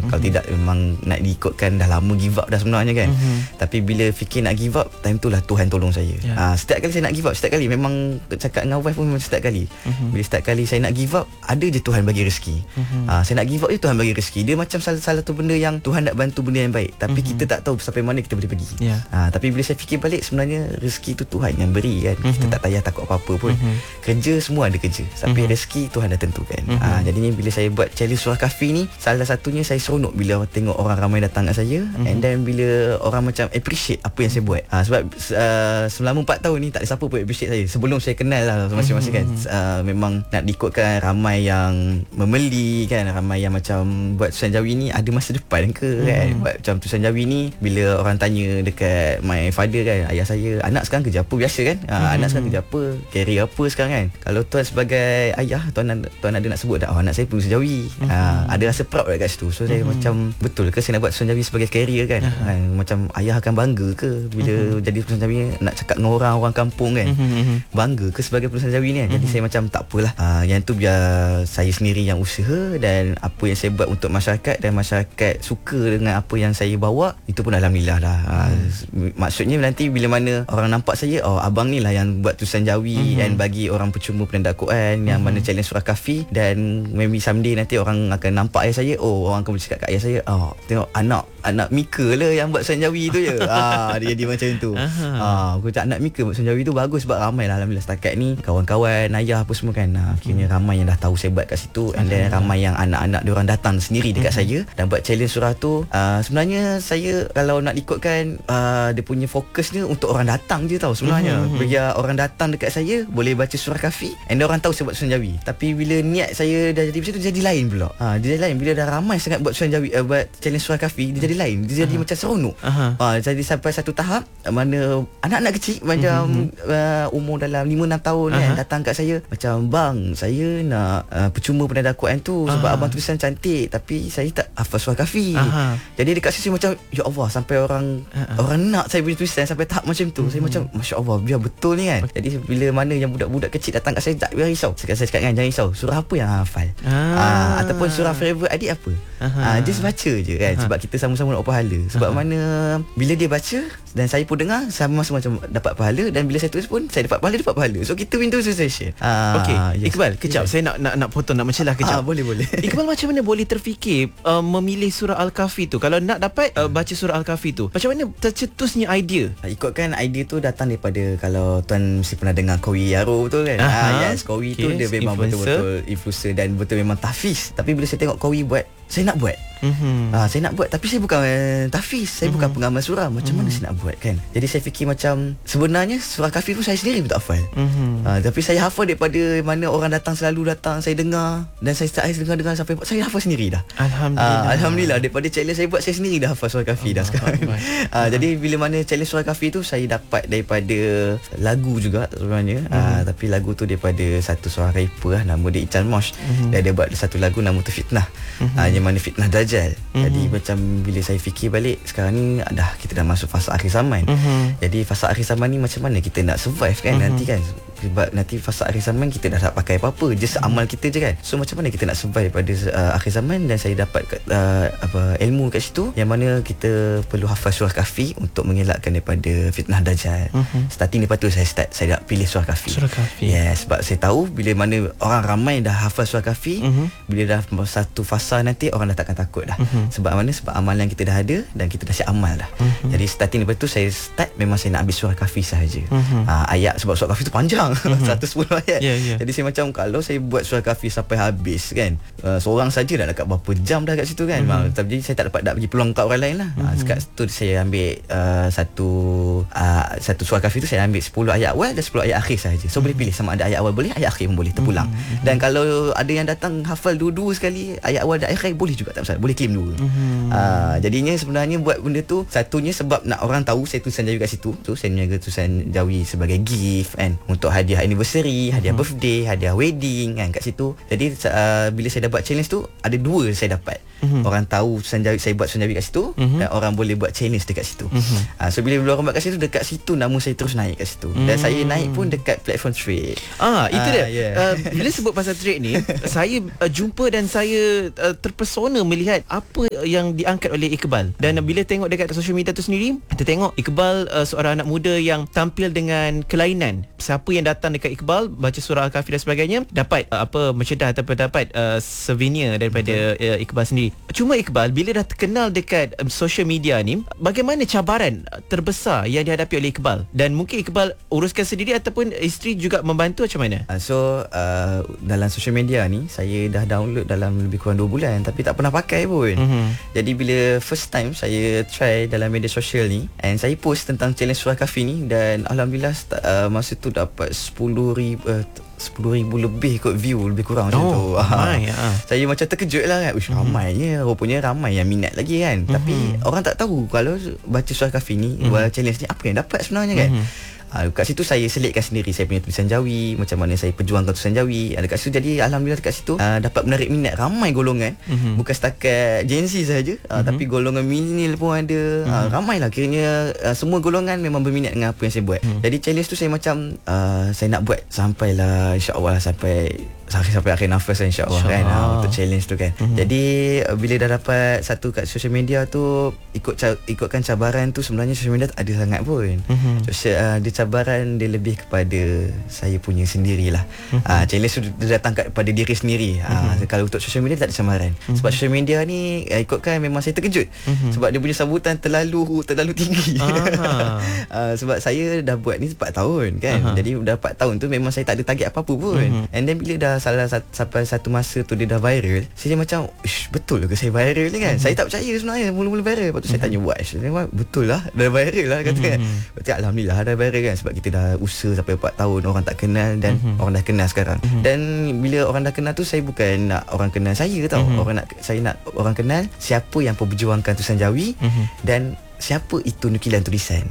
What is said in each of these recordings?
Kalau tidak memang nak diikutkan dah lama give up dah sebenarnya kan. Tapi bila fikir nak give up, time tu lah Tuhan tolong saya. Setiap kali saya nak give up, setiap kali memang cakap dengan wife pun memang setiap kali. Bila setiap kali saya nak give up, ada je Tuhan bagi rezeki. Saya nak give up je Tuhan bagi rezeki. Dia macam salah satu benda yang Tuhan nak bantu benda yang baik, tapi kita tak tahu sampai mana kita boleh pergi. Tapi bila saya fikir balik, sebenarnya rezeki tu Tuhan yang beri kan. Kita tak payah takut apa-apa pun. Kerja semua ada kerja, tapi rezeki Tuhan dah tentukan. Jadinya bila saya buat challenge surah kahfi ni, salah satunya saya seronok bila tengok orang ramai datang kat saya, and then bila orang macam appreciate apa yang saya buat. Sebab selama 4 tahun ni tak ada siapa pun appreciate saya. Sebelum saya kenal lah masing-masing kan, memang nak diikutkan ramai yang membeli kan, ramai yang macam buat tulisan jawi ni ada masa depan ke kan. Buat macam tulisan jawi ni, bila orang tanya dekat my father kan, ayah saya, anak sekarang kerja apa, biasa kan, anak sekarang kerja apa, career apa sekarang kan. Kalau tuan sebagai ayah, tuan ada nak sebut tak, anak saya penulis jawi. Ada rasa proud dekat situ. So saya macam, betul ke saya nak buat tulisan jawi sebagai career kan. Macam ayah akan bangga ke bila jadi tulisan jawi, nak cakap dengan orang kampung kan, bangga ke sebagai tulisan jawi ni kan. Jadi saya macam tak apalah, yang tu biar saya sendiri yang usaha, dan apa yang saya buat untuk masyarakat dan masyarakat suka dengan apa yang saya bawa, itu pun alhamdulillah lah. Maksudnya nanti bila mana orang nampak saya, oh abang ni lah yang buat tulisan jawi dan bagi orang percuma penanda Quran yang mana challenge surah kahfi, dan maybe someday nanti orang akan nampak ayah saya, oh orang akan boleh cakap kat ayah saya, oh tengok anak Mika lah yang buat tulisan jawi tu je. Dia jadi macam tu. Aku cakap anak Mika buat tulisan jawi tu bagus, sebab ramai lah alhamdulillah setakat ni kawan-kawan ayah apa semua kan, akhirnya ramai yang dah tahu saya buat kat situ, and then ramai yang anak-anak diorang datang sendiri dekat saya dan buat challenge surah tu. Sebenarnya saya kalau nak ikutkan dia punya fokusnya untuk orang datang je tau sebenarnya. Biar orang datang dekat saya boleh baca surah kahfi, and orang tahu saya buat tulisan jawi. Tapi bila niat saya dah jadi macam tu, jadi lain pula. Dia jadi lain bila dah ramai sangat buat tulisan jawi, buat challenge surah kahfi, dia jadi lain. Dia jadi macam seronok. Jadi sampai satu tahap mana anak-anak kecil macam umur dalam 5-6 tahun kan, datang kat saya macam, bang saya nak percuma penanda Quran tu, sebab abang tulisan cantik tapi saya tak hafal surah kahfi. Jadi dekat saya macam, ya Allah, sampai orang nak saya punya tulisan sampai tahap macam tu. Saya macam, Masya Allah, biar betul ni kan. Jadi bila mana yang budak-budak kecil datang kat saya, tak biar risau. Saya cakap kan, jangan risau, surah apa yang hafal, ataupun surah favorite adik apa, just baca je kan. Sebab kita sama-sama nak pahala. Sebab mana bila dia baca dan saya pun dengar, sama-sama macam dapat pahala, dan bila saya tulis pun saya dapat pahala. So kita win association. Okey, Iqbal, kejap, saya nak potong, nak mencelah kejap. Boleh. Iqbal macam mana boleh terfikir memilih surah Al-Kahfi tu? Kalau nak dapat baca surah Al-Kahfi tu, macam mana tercetusnya idea? Ikutkan idea tu datang daripada, kalau tuan mesti pernah dengar Qawi Yaro, betul kan? Yes, Qawi tu dia memang betul-betul influencer dan betul memang tahfiz. Tapi bila saya tengok Qawi buat, saya nak buat. Saya nak buat, tapi saya bukan tahfiz, saya bukan pengamal surah. Macam mana saya nak buat kan? Jadi saya fikir macam, sebenarnya surah kahfi pun saya sendiri pun tak hafal. Tapi saya hafal daripada mana orang selalu datang, saya dengar, dan saya dengar sampai saya hafal sendiri dah. Alhamdulillah, daripada challenge saya buat, saya sendiri dah hafal surah kahfi dah sekarang. Jadi bila mana challenge surah kahfi tu saya dapat daripada lagu juga sebenarnya. Tapi lagu tu daripada satu seorang rapper nama dia Ican Mosh. Dia buat satu lagu nama tu Fitnah. Yang mana fitnah Dajjal. Jadi macam bila saya fikir balik, sekarang ni kita dah masuk fasa akhir zaman. Jadi fasa akhir zaman ni macam mana kita nak survive kan nanti kan. Sebab nanti fasa akhir zaman kita dah tak pakai apa-apa, just amal kita je kan. So macam mana kita nak survive pada akhir zaman. Dan saya dapat ilmu kat situ, yang mana kita perlu hafal surah kahfi untuk mengelakkan daripada fitnah Dajjal. Starting daripada tu saya dah pilih surah kahfi. Yes, sebab saya tahu bila mana orang ramai dah hafal surah kahfi, bila dah satu fasa nanti orang dah takkan takut dah. Sebab mana? Sebab amalan kita dah ada dan kita dah siap amal dah. Jadi starting daripada tu saya start, memang saya nak habis surah kahfi sahaja. Ayat, sebab surah kahfi tu panjang. 110 ayat. Jadi saya macam, kalau saya buat surah kahfi sampai habis kan, seorang saja dah dekat berapa jam dah kat situ kan. Jadi saya tak dapat bagi peluang kat orang lain lah. Sekat tu saya ambil satu surah kahfi tu saya ambil 10 ayat awal dan 10 ayat akhir sahaja. So boleh pilih sama ada ayat awal boleh, ayat akhir pun boleh, terpulang. Dan kalau ada yang datang hafal dua-dua sekali, ayat awal dan akhir boleh juga, tak masalah, boleh claim dua. Jadinya sebenarnya buat benda tu, satunya sebab nak orang tahu saya tulisan jawi kat situ. So saya menjaga tulisan jawi sebagai gift kan, untuk hadiah anniversary, hadiah birthday, hadiah wedding kan kat situ. Jadi bila saya dapat challenge tu, ada dua saya dapat. Orang tahu tulisan jawi, saya buat tulisan jawi kat situ, dan orang boleh buat challenge dekat situ. So bila orang buat kat situ, dekat situ nama saya terus naik kat situ. Dan saya naik pun dekat platform trade. Itu dia. Bila sebut pasal trade ni, saya jumpa dan saya terpesona melihat apa yang diangkat oleh Iqbal. Dan bila tengok dekat social media tu sendiri, kita tengok Iqbal seorang anak muda yang tampil dengan kelainan. Siapa yang datang dekat Iqbal baca surah Al-Kahfi dan sebagainya dapat mercedah ataupun dapat souvenir daripada Iqbal sendiri. Cuma Iqbal bila dah terkenal dekat social media ni, bagaimana cabaran terbesar yang dihadapi oleh Iqbal? Dan mungkin Iqbal uruskan sendiri ataupun isteri juga membantu, macam mana? Dalam social media ni saya dah download dalam lebih kurang 2 bulan tapi tak pernah pakai pun. Jadi bila first time saya try dalam media sosial ni, and saya post tentang challenge surah Kahfi ni, dan alhamdulillah masa tu dapat 10,000 lebih kot view, lebih kurang macam tu. Saya macam terkejut lah kan. Ramainya, rupanya ramai yang minat lagi kan. Tapi orang tak tahu kalau baca surah Kahfi ni, challenge ni, apa yang dapat sebenarnya kan. Kat situ saya selitkan sendiri saya punya tulisan Jawi, macam mana saya perjuangkan tulisan Jawi. Dekat situ, jadi alhamdulillah dekat situ dapat menarik minat ramai golongan. Bukan setakat Gen Z sahaja, tapi golongan millennial pun ada. Ramailah, kiranya semua golongan memang berminat dengan apa yang saya buat. Jadi challenge tu saya macam saya nak buat sampailah insya-Allah sampai akhir nafas insya-Allah kan, untuk challenge tu kan. Jadi bila dah dapat satu kat social media tu, ikutkan cabaran tu, sebenarnya social media tak ada sangat pun. Dia cabaran dia lebih kepada saya punya sendirilah. Challenge tu dia datang kepada diri sendiri. Kalau untuk social media tak ada cabaran. Sebab social media ni ikutkan memang saya terkejut. Sebab dia punya sambutan terlalu tinggi. Sebab saya dah buat ni 4 tahun kan. Jadi dah 4 tahun tu memang saya tak ada target apa-apa pun. And then bila dah sampai satu masa tu dia dah viral, saya macam betul ke saya viral ni kan. Saya tak percaya sebenarnya mula-mula viral. Lepas tu saya tanya betul lah dah viral lah kata kan. Berarti alhamdulillah dah viral kan, sebab kita dah usaha sampai 4 tahun, orang tak kenal dan orang dah kenal sekarang. Dan bila orang dah kenal tu, saya bukan nak orang kenal saya tau. Saya nak orang kenal siapa yang memperjuangkan tulisan Jawi dan siapa itu nukilan tulisan.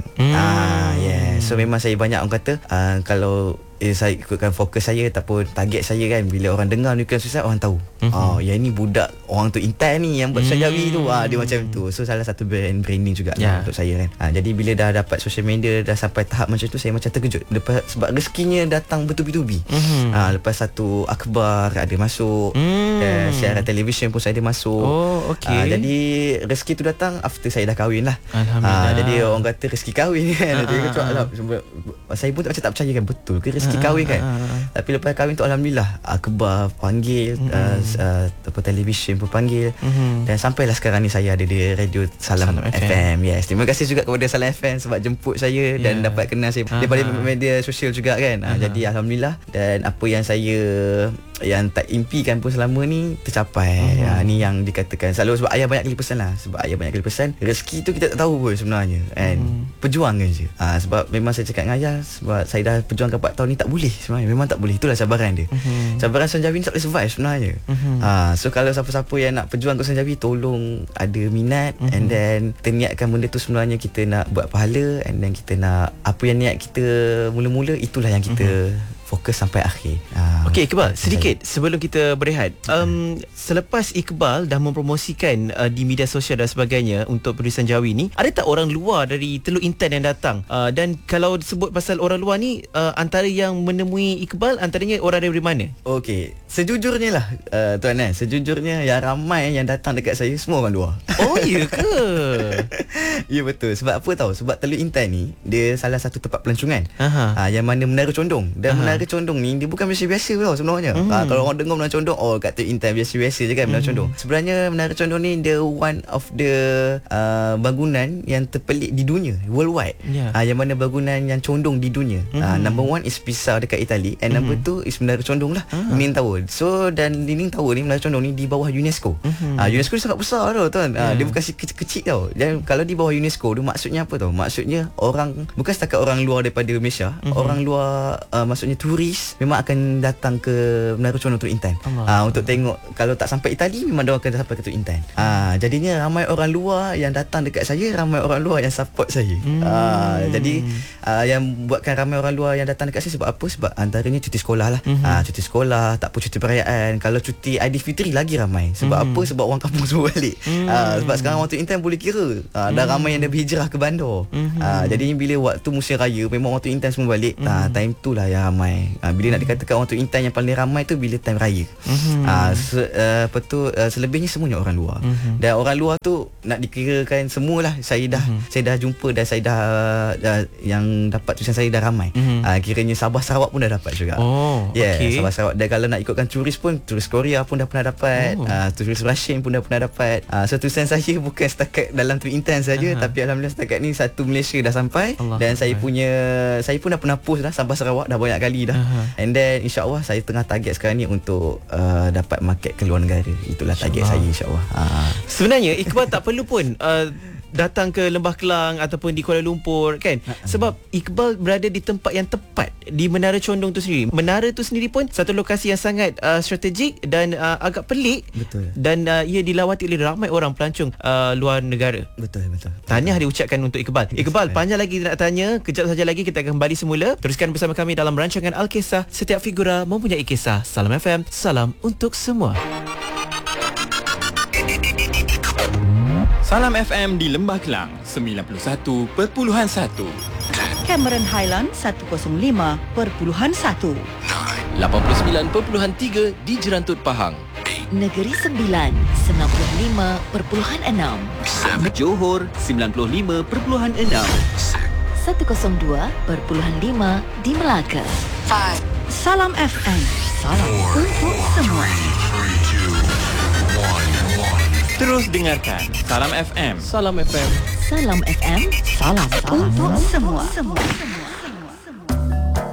So memang saya banyak orang kata kalau saya ikutkan fokus saya ataupun target saya kan, bila orang dengar nukilan tulisan, orang tahu yang ni budak orang tu Intan ni yang buat tulisan Jawi tu. Dia macam tu. So salah satu branding juga untuk saya kan. Jadi bila dah dapat social media, dah sampai tahap macam tu, saya macam terkejut. Sebab rezekinya datang bertubi-tubi. Lepas satu akhbar ada masuk, dan siaran televisyen pun saya ada masuk. Jadi rezeki tu datang after saya dah kahwin lah. Jadi orang kata rezeki kahwin kan. Saya pun macam tak percaya kan, betul ke rezeki kahwin kan. Tapi lepas kahwin tu alhamdulillah akhbar panggil, televisyen pun panggil, dan sampailah sekarang ni saya ada di radio Salam FM. Terima kasih juga kepada Salam FM sebab jemput saya dan dapat kenal saya daripada media sosial juga kan. Jadi alhamdulillah, dan apa yang saya tak impikan pun selama ni tercapai. Ni yang dikatakan selalu, sebab ayah banyak kali pesan lah. Sebab ayah banyak kali pesan, rezeki tu kita tak tahu pun sebenarnya kan. Perjuang je. Sebab memang saya cakap dengan ayah, sebab saya dah perjuangkan 4 tahun ni, tak boleh sebenarnya. Memang tak boleh. Itulah cabaran dia. Cabaran Sanjawi ni tak boleh survive sebenarnya. So kalau siapa-siapa yang nak perjuang ke Sanjawi, tolong ada minat, and then kita niatkan benda tu sebenarnya kita nak buat pahala, and then kita nak apa yang niat kita mula-mula, itulah yang kita fokus sampai akhir. Okey Iqbal, sedikit sebelum kita berehat, selepas Iqbal dah mempromosikan di media sosial dan sebagainya untuk penulisan Jawi ni, ada tak orang luar dari Teluk Intan yang datang? Dan kalau sebut pasal orang luar ni, antara yang menemui Iqbal, antaranya orang dari mana? Okey, sejujurnya lah tuan sejujurnya yang ramai yang datang dekat saya semua orang luar. Oh ya ke? Ya betul. Sebab apa tahu? Sebab Teluk Intan ni dia salah satu tempat pelancongan yang mana Menara Condong. Dan Menara Condong ni dia bukan biasa-biasa tau sebenarnya. Kalau orang dengar Menara Condong, kat Teluk Intan biasa-biasa je kan Menara Condong. Sebenarnya Menara Condong ni dia one of the bangunan yang terpelik di dunia, worldwide. Yang mana bangunan yang condong di dunia. Number 1 is Pisa dekat Itali, and number 2 is Menara Condong lah, Leaning Tower. So dan Leaning Tower ni, Menara Condong ni di bawah UNESCO. UNESCO ni sangat besar tau tuan. Dia bukan kecil tau. Dan kalau di bawah UNESCO tu maksudnya apa tau? Maksudnya orang, bukan setakat orang luar daripada Malaysia, orang luar maksudnya turis memang akan datang ke Menara Condong Teluk Intan untuk tengok. Kalau tak sampai Itali, memang dia akan sampai ke Teluk Intan. Jadinya ramai orang luar yang datang dekat saya, ramai orang luar yang support saya. Jadi yang buatkan ramai orang luar yang datang dekat saya sebab apa? Sebab antaranya cuti sekolah lah. Cuti sekolah, tak pun cuti perayaan. Kalau cuti Aidilfitri lagi ramai. Sebab apa? Sebab orang kampung semua balik. Sebab sekarang orang Teluk Intan boleh kira dah ramai yang dah berhijrah ke bandar. Jadi bila waktu musim raya, memang orang Teluk Intan semua balik. Time tu lah yang ramai. ramai. Bila nak dikatakan orang tu intan yang paling ramai tu bila time raya. Selebihnya semuanya orang luar. Dan orang luar tu nak dikirakan semualah saya dah jumpa dan saya dah yang dapat tulisan saya dah ramai. Kiranya Sabah Sarawak pun dah dapat juga. Sabah Sarawak. Dan kalau nak ikutkan turis pun, turis Korea pun dah pernah dapat, turis Russian pun dah pernah dapat. So tulisan saya bukan setakat dalam tu intan saja, tapi alhamdulillah setakat ni satu Malaysia dah sampai. Dan saya pun dah pernah post dah Sabah Sarawak dah banyak kali dah. And then insya-Allah saya tengah target sekarang ni untuk dapat market ke luar negara. Itulah target saya insya-Allah. Sebenarnya Iqbal tak perlu pun datang ke Lembah Kelang ataupun di Kuala Lumpur kan, sebab Iqbal berada di tempat yang tepat di Menara Condong tu sendiri. Menara tu sendiri pun satu lokasi yang sangat strategik dan agak pelik. Betul. Dan ia dilawati oleh ramai orang pelancong luar negara. Betul. Tahniah diucapkan untuk Iqbal. Iqbal, panjang lagi nak tanya, kejap saja lagi kita akan kembali semula. Teruskan bersama kami dalam rancangan Al-Kisah. Setiap figura mempunyai kisah. Salam FM, salam untuk semua. Salam FM di Lembah Kelang 91.1, Cameron Highland 105.1, 89.3 di Jerantut Pahang, Negeri Sembilan 95.6, Johor 95.6, 102.5 di Melaka. Salam FM, salam untuk semua. Terus dengarkan Salam FM. Salam FM. Salam FM, salam untuk semua.